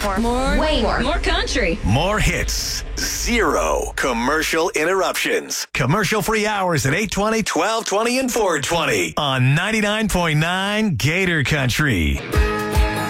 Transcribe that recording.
More. Way more. More country. More hits. Zero commercial interruptions. Commercial-free hours at 8:20, 12:20, and 4:20 on 99.9 Gator Country.